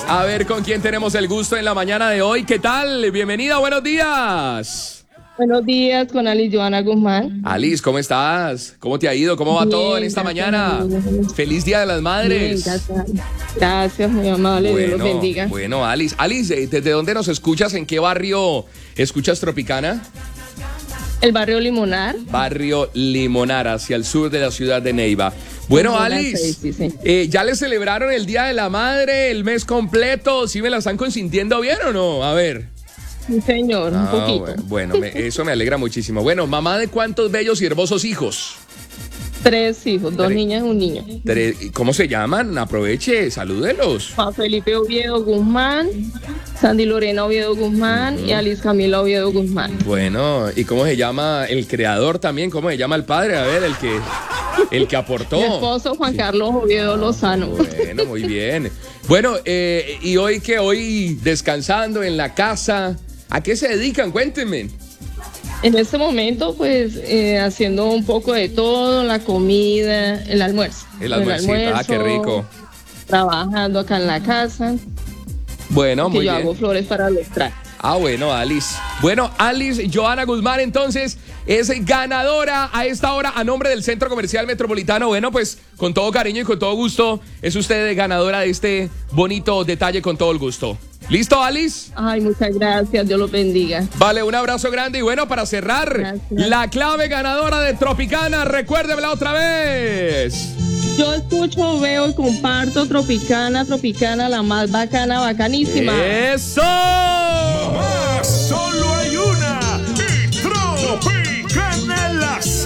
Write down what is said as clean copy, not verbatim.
A ver con quién tenemos el gusto en la mañana de hoy. ¿Qué tal? Bienvenida, buenos días. Buenos días, con Alice Joana Guzmán. Alice, ¿cómo estás? ¿Cómo te ha ido? ¿Cómo va Bien, todo en esta mañana? Feliz Día de las Madres. Bien, gracias, muy amable, Dios los bendiga. Bueno, Alice, ¿desde dónde nos escuchas? ¿En qué barrio escuchas Tropicana? El barrio Limonar. Barrio Limonar, hacia el sur de la ciudad de Neiva. Bueno, Alice, sí. ¿Ya le celebraron el Día de la Madre, el mes completo? ¿Sí me la están consintiendo bien o no? A ver. Sí, señor, un poquito. Bueno, eso me alegra muchísimo. Bueno, mamá de cuántos bellos y hermosos hijos. 3 hijos, 2 niñas y un niño. ¿Cómo se llaman? Aproveche, salúdelos. Juan Felipe Oviedo Guzmán, Sandy Lorena Oviedo Guzmán y Alice Camila Oviedo Guzmán. Bueno, ¿y cómo se llama el creador también? ¿Cómo se llama el padre? A ver, el que aportó. Mi esposo Juan Carlos Oviedo Lozano. Bueno, muy bien. Bueno, y hoy descansando en la casa, ¿a qué se dedican? Cuéntenme. En este momento, pues, haciendo un poco de todo, la comida, el almuerzo. El almuerzo, qué rico. Trabajando acá en la casa. Bueno, muy bien. Yo hago flores para los trajes. Bueno, Alice. Bueno, Alice Joana Guzmán, entonces, es ganadora a esta hora a nombre del Centro Comercial Metropolitano. Bueno, pues, con todo cariño y con todo gusto, es usted ganadora de este bonito detalle con todo el gusto. ¿Listo, Alice? Ay, muchas gracias, Dios los bendiga. Vale, un abrazo grande y bueno, para cerrar, la clave ganadora de Tropicana, recuérdemela otra vez. Yo escucho, veo y comparto Tropicana, la más bacana, bacanísima. ¡Eso!